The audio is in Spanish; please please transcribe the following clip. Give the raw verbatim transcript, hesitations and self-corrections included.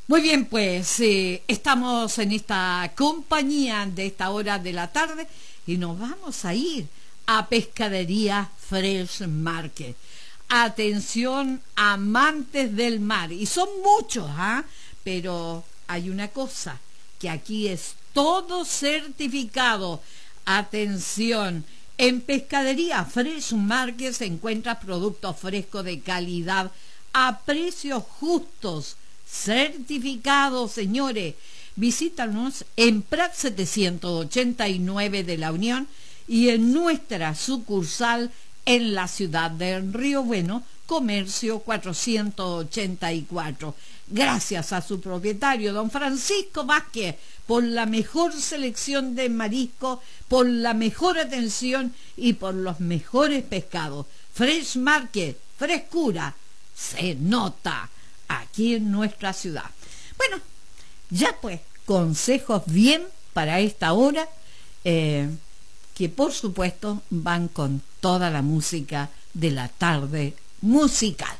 Muy bien, pues eh, estamos en esta compañía de esta hora de la tarde y nos vamos a ir a Pescadería Fresh Market. Atención, amantes del mar, y son muchos, ¿ah? Pero hay una cosa, que aquí es todo certificado. Atención, en Pescadería Fresh Market se encuentra productos frescos de calidad a precios justos, certificados, señores. Visítanos en Prat setecientos ochenta y nueve de la Unión y en nuestra sucursal en la ciudad de Río Bueno, Comercio cuatrocientos ochenta y cuatro. Gracias a su propietario, don Francisco Vázquez, por la mejor selección de marisco, por la mejor atención y por los mejores pescados. Fresh Market, frescura, se nota aquí en nuestra ciudad. Bueno, ya pues, consejos bien para esta hora, eh, que por supuesto van con toda la música de la tarde musical.